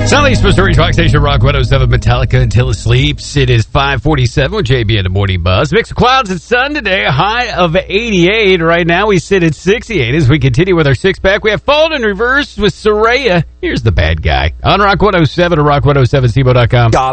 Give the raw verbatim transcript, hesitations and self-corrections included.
Southeast Missouri's Rock Station, Rock one oh seven, Metallica Until It Sleeps. It is five forty-seven with J B in the Morning Buzz. Mix of clouds and sun today, a high of eighty-eight. Right now we sit at sixty-eight as we continue with our six-pack. We have Fold in Reverse with Soraya. Here's the bad guy on Rock one oh seven or rock one oh seven C B O dot com.